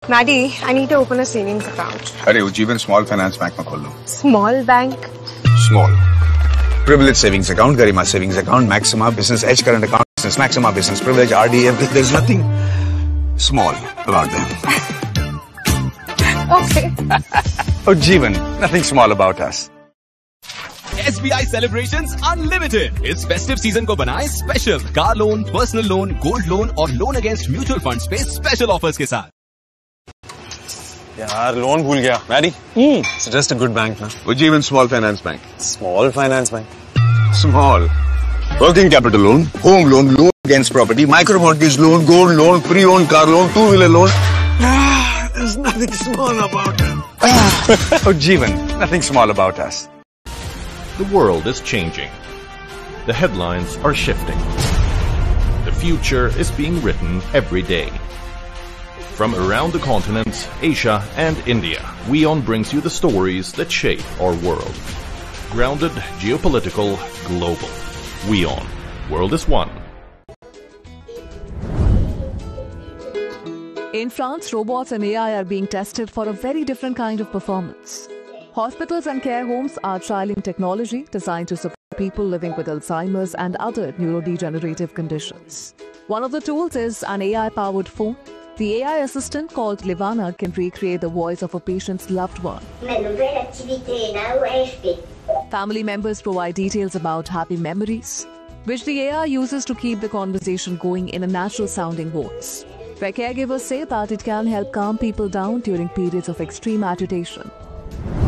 Maddie, I need to open a savings account. अरे Ujjivan Small Finance Bank में खोल लो. Small bank? Small. Privilege savings account, Garima savings account, Maxima business edge current account, business Maxima business privilege, RD, everything. There's nothing small about them. Okay. Ujjivan, nothing small about us. SBI Celebrations Unlimited इस festive season को बनाए special. Car loan, personal loan, gold loan और loan against mutual funds पे special offers के साथ. यार loan भूल गया. Mary, suggest a good bank ना. Ujjivan Small Finance Bank. Small finance bank. Small. Working capital loan, home loan, loan against property, micro mortgage loan, gold loan, pre-owned car loan, two-wheeler loan. There's nothing small about them. Ujjivan, nothing small about us. The world is changing. The headlines are shifting. The future is being written every day. From around the continent, Asia and India, WION brings you the stories that shape our world. Grounded, geopolitical, global. WION. World is one. In France, robots and AI are being tested for a very different kind of performance. Hospitals and care homes are trialing technology designed to support people living with Alzheimer's and other neurodegenerative conditions. One of the tools is an AI-powered phone. The AI assistant called Livana can recreate the voice of a patient's loved one. Family members provide details about happy memories, which the AI uses to keep the conversation going in a natural-sounding voice. Where caregivers say that it can help calm people down during periods of extreme agitation.